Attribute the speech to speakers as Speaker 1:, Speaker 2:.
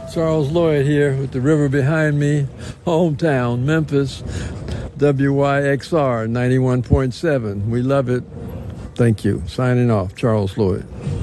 Speaker 1: Charles Lloyd here with the river behind me, hometown, Memphis, WYXR 91.7. We love it. Thank you. Signing off, Charles Lloyd.